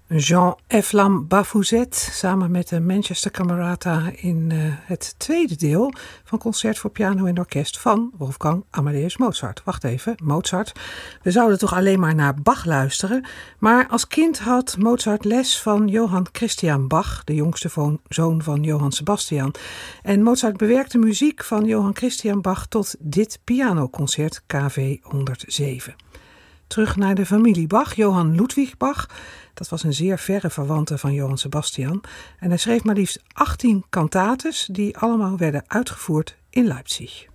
Jean Eflam Baffouzet samen met de Manchester Camerata in het tweede deel van Concert voor piano en orkest van Wolfgang Amadeus Mozart. Wacht even, Mozart. We zouden toch alleen maar naar Bach luisteren, maar als kind had Mozart les van Johann Christian Bach, de jongste zoon van Johann Sebastian. En Mozart bewerkte muziek van Johann Christian Bach tot dit pianoconcert KV 107. Terug naar de familie Bach, Johann Ludwig Bach. Dat was een zeer verre verwante van Johann Sebastian. En hij schreef maar liefst 18 cantates die allemaal werden uitgevoerd in Leipzig.